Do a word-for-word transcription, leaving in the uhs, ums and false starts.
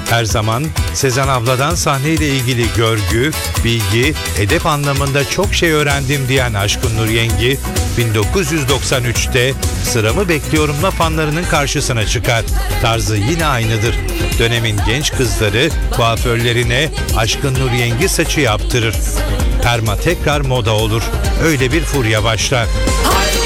Her zaman Sezen abladan sahneyle ilgili görgü, bilgi, edep anlamında çok şey öğrendim diyen Aşkın Nur Yengi, bin dokuz yüz doksan üçte Sıramı Bekliyorum'la fanlarının karşısına çıkar. Tarzı yine aynıdır. Dönemin genç kızları kuaförlerine Aşkın Nur Yengi saçı yaptırır. Perma tekrar moda olur. Öyle bir furya başlar. Haydi